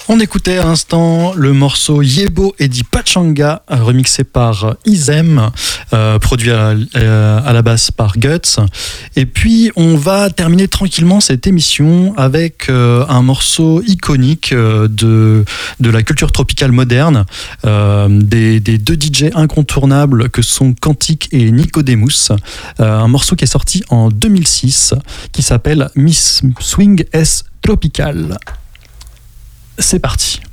On écoutait à l'instant le morceau Yebo et Di Pachanga, remixé par Izem, produit à la basse par Guts. Et puis on va terminer tranquillement cette émission avec un morceau iconique de la culture tropicale moderne, des deux DJ incontournables que sont Quantique et Nicodemus. Un morceau qui est sorti en 2006 qui s'appelle Miss Swing S Tropical. C'est parti.